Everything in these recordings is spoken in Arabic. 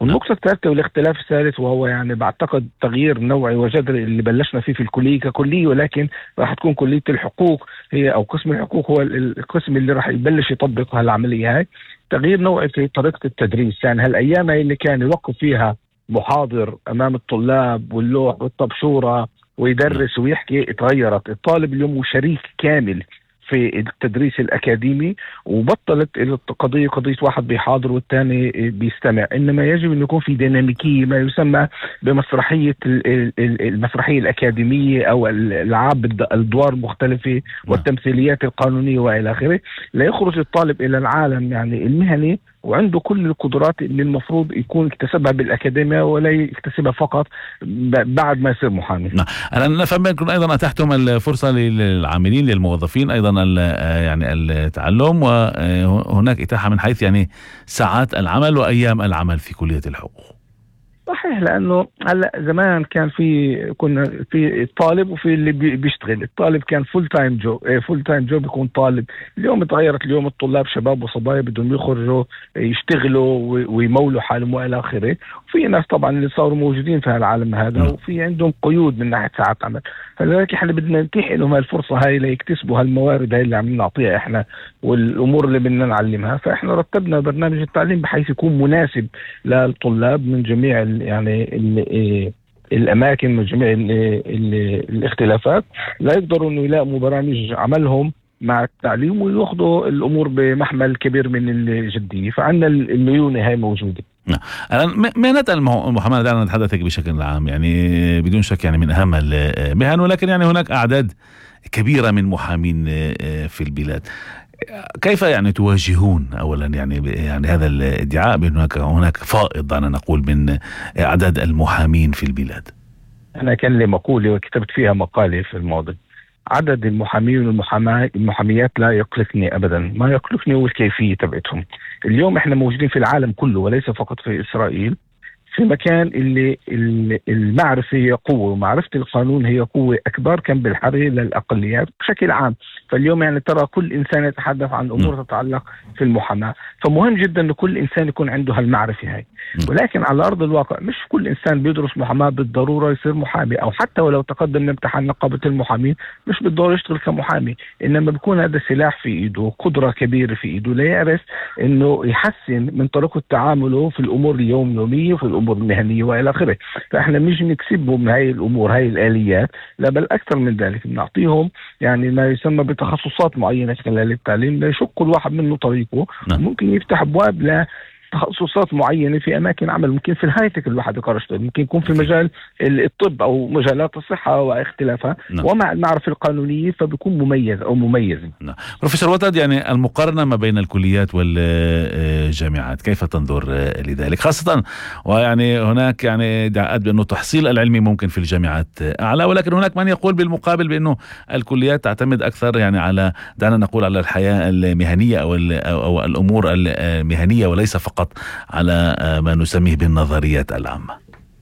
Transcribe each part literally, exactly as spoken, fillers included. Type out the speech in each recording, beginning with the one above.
والنقطة الثالثة والاختلاف الثالث وهو يعني بعتقد تغيير نوعي وجذري اللي بلشنا فيه في الكلية ككلية، ولكن راح تكون كلية الحقوق هي أو قسم الحقوق هو القسم اللي راح يبلش يطبق هالعملية هاي. تغيير نوعي في طريقة التدريس، يعني هالأيام هاي اللي كان يوقف فيها محاضر أمام الطلاب واللوح والطبشورة ويدرس ويحكي اتغيرت. الطالب اليوم شريك كامل في التدريس الأكاديمي، وبطلت القضية قضية واحد بيحاضر والثاني بيستمع، إنما يجب أن يكون في ديناميكية ما يسمى بمسرحية المسرحية الأكاديمية أو الألعاب الأدوار المختلفة والتمثيليات القانونية وإلى آخره، لا يخرج الطالب إلى العالم يعني المهني وعنده كل القدرات اللي المفروض يكون اكتسبها بالأكاديمية ولا يكتسبها فقط بعد ما يصير محامي. نعم. أنا نفهم منكم أيضا أتحتم الفرصة للعاملين للموظفين أيضا يعني التعلم، وهناك إتاحة من حيث يعني ساعات العمل وأيام العمل في كلية الحقوق. صحيح، لانه هلا زمان كان في كنا في الطالب وفي اللي بيشتغل. الطالب كان فول تايم جوب، فول تايم جوب يكون طالب. اليوم تغيرت، اليوم الطلاب شباب وصبايا بدهم يخرجوا يشتغلوا ويمولوا حالهم والى اخره. وفي ناس طبعا اللي صاروا موجودين في هالعالم هذا وفي عندهم قيود من ناحيه ساعات عمل، فلذلك احنا بدنا نتيح لهم هالفرصه هاي ليكتسبوا هالموارد هاي اللي عم نعطيها احنا والامور اللي بدنا نعلمها. فاحنا رتبنا برنامج التعليم بحيث يكون مناسب للطلاب من جميع يعني ال الأماكن من جميع ال ال الاختلافات، لا يقدروا إنه يلاقوا برامج عملهم مع التعليم ويأخذوا الأمور بمحمل كبير من الجدية. فعندنا الليونة هاي موجودة. نعم. مهنة المحاماة دعنا نتحدث بشكل عام، يعني بدون شك يعني من أهم المهن، ولكن يعني هناك أعداد كبيرة من محامين في البلاد. كيف يعني تواجهون اولا يعني يعني هذا الادعاء بان هناك هناك فائض انا نقول من اعداد المحامين في البلاد؟ انا كان لي مقوله وكتبت فيها مقاله في الماضي: عدد المحامين والمحاميات لا يقلقني ابدا، ما يقلقني هو الكيفيه تبعتهم. اليوم احنا موجودين في العالم كله وليس فقط في اسرائيل، في مكان اللي المعرفة هي قوة ومعرفة القانون هي قوة أكبر كان بالحري للأقليات بشكل عام. فاليوم يعني ترى كل إنسان يتحدث عن أمور تتعلق في المحاماة، فمهم جدا أن كل إنسان يكون عنده هالمعرفة هاي. ولكن على أرض الواقع مش كل إنسان بيدرس محاماة بالضرورة يصير محامي، أو حتى ولو تقدم لامتحان نقابة المحامين مش بالضرورة يشتغل كمحامي، إنما بيكون هذا سلاح في إيده، قدرة كبيرة في إيده ليعرف إنه يحسن من طريقة تعامله في الأمور اليوم يومية وفي الأمور المهنية وإلى آخره. فإحنا مش نكسبهم من هاي الأمور هاي الآليات، لا بل أكثر من ذلك بنعطيهم يعني ما يسمى بتخصصات معينة خلال التعليم ليشق الواحد منه طريقه. نعم. ممكن يفتح أبواب ل تخصصات معينة في أماكن عمل، ممكن في الهايتك الواحد يقرش، ممكن يكون في مجال الطب أو مجالات الصحة واختلافها. نعم. ومع المعرفة القانونية فبيكون مميز أو مميز. نعم. بروفيسور وتد، يعني المقارنة ما بين الكليات والجامعات كيف تنظر لذلك، خاصة ويعني هناك يعني ادعاءات بأنه تحصيل العلمي ممكن في الجامعات أعلى، ولكن هناك من يقول بالمقابل بأنه الكليات تعتمد أكثر يعني على دعنا نقول على الحياة المهنية أو, أو الأمور المهنية وليس فقط على ما نسميه بالنظريات العامة.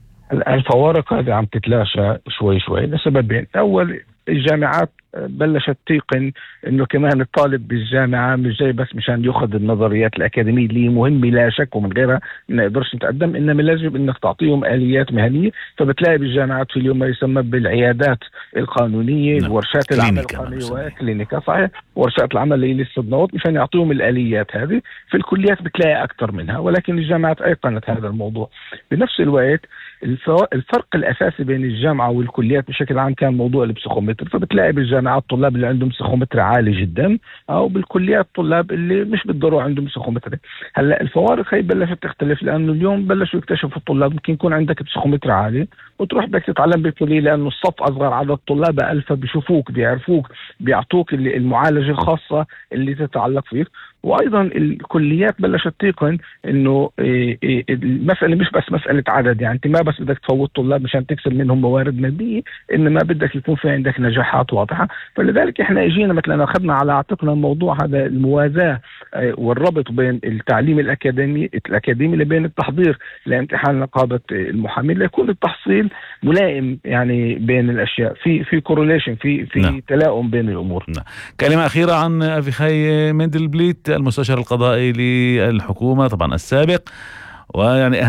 الفوارق هذه عم تتلاشى شوي شوي لسببين. أول، الجامعات بلشت تيقن انه كمان الطالب بالجامعه مش جاي بس مشان ياخذ النظريات الاكاديميه اللي مهمه لا شك ومن غيرها ما يقدرش يتقدم، انما لازم انك تعطيهم اليات مهنيه. فبتلاقي بالجامعات في اليوم ما يسمى بالعيادات القانونيه، نعم. ورشات العمل القانونيه وكلينيكا، صحيح، ورشات العمل اللي للصدمات مشان يعطيهم الاليات هذه. في الكليات بتلاقي اكثر منها، ولكن الجامعات ايقنت هذا الموضوع. بنفس الوقت الفرق الاساسي بين الجامعه والكليات بشكل عام كان موضوع البسيكومتر. فبتلاقي بالجامعات طلاب اللي عندهم بسيكومتر عالي جدا، او بالكليات طلاب اللي مش بالضروره عندهم بسيكومتر. هلا الفوارق هي بلشت تختلف، لانه اليوم بلشوا يكتشفوا الطلاب ممكن يكون عندك بسيكومتر عالي وتروح بدك تتعلم بالكليه لانه الصف اصغر، عدد طلاب ألف، بيشوفوك بيعرفوك بيعطوك المعالجه الخاصه اللي تتعلق فيك. وايضا الكليات بلشت تيقن انه المساله مش بس مساله عدد، يعني انت ما بس بدك تفوت طلاب مشان تكسب منهم موارد ماديه، انما بدك يكون في عندك نجاحات واضحه. فلذلك احنا اجينا مثلا اخذنا على عاتقنا الموضوع هذا، الموازاه والربط بين التعليم الاكاديمي الاكاديمي اللي بين التحضير لامتحان نقابه المحامين ليكون التحصيل ملائم يعني بين الاشياء، في في كورليشن، في في نعم. تلاؤم بين الامور. نعم. كلمه اخيره عن أفيخاي مندلبليت المستشار القضائي للحكومة طبعا السابق، ويعني